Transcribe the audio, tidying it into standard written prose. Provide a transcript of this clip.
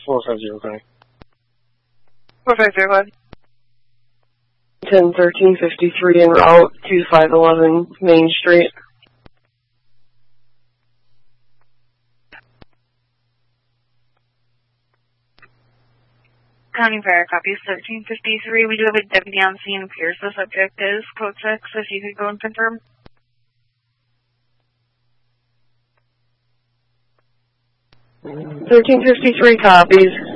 4505. 4505. 101353 en route to 511 Main Street. County Fire, copy 1353. We do have a deputy on scene. Appears the subject is code 6. If you could go and confirm. 1353 copies.